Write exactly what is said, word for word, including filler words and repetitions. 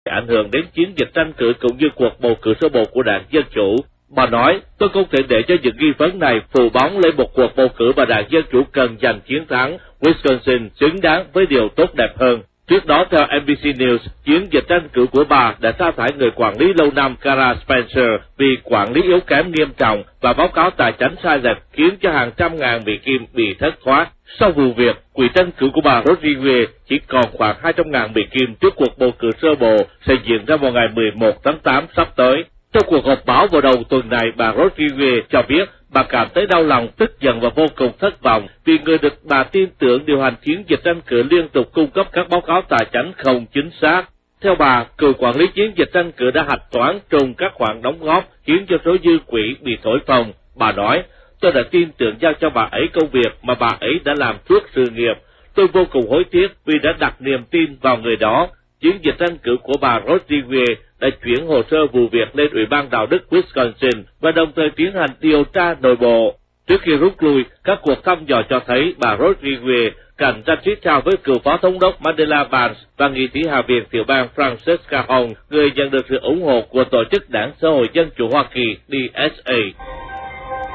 ảnh hưởng đến chiến dịch tranh cử cũng như cuộc bầu cử sơ bộ của Đảng Dân Chủ. Bà nói, tôi không thể để cho những nghi vấn này phủ bóng lên một cuộc bầu cử mà Đảng Dân Chủ cần giành chiến thắng. Wisconsin xứng đáng với điều tốt đẹp hơn. Trước đó, theo en bê xê News, chiến dịch tranh cử của bà đã sa thải người quản lý lâu năm Kara Spencer vì quản lý yếu kém nghiêm trọng và báo cáo tài chính sai lệch khiến cho hàng trăm ngàn Mỹ Kim bị thất thoát. Sau vụ việc, quỹ tranh cử của bà Rodriguez chỉ còn khoảng hai trăm ngàn Mỹ Kim trước cuộc bầu cử sơ bộ sẽ diễn ra vào ngày mười một tháng tám sắp tới. Trong cuộc họp báo vào đầu tuần này, bà Rodriguez cho biết bà cảm thấy đau lòng, tức giận và vô cùng thất vọng vì người được bà tin tưởng điều hành chiến dịch tranh cử liên tục cung cấp các báo cáo tài chính không chính xác. Theo bà, cựu quản lý chiến dịch tranh cử đã hạch toán trùng các khoản đóng góp khiến cho số dư quỹ bị thổi phồng. Bà nói, tôi đã tin tưởng giao cho bà ấy công việc mà bà ấy đã làm suốt sự nghiệp. Tôi vô cùng hối tiếc vì đã đặt niềm tin vào người đó. Chiến dịch tranh cử của bà Rodriguez đã chuyển hồ sơ vụ việc lên Ủy ban Đạo đức Wisconsin và đồng thời tiến hành điều tra nội bộ. Trước khi rút lui, các cuộc thăm dò cho thấy bà Rodriguez cạnh tranh suýt sao với cựu phó thống đốc Mandela Vance và nghị sĩ Hạ viện tiểu bang Francesca Hong, người nhận được sự ủng hộ của Tổ chức Đảng Xã hội Dân chủ Hoa Kỳ D S A.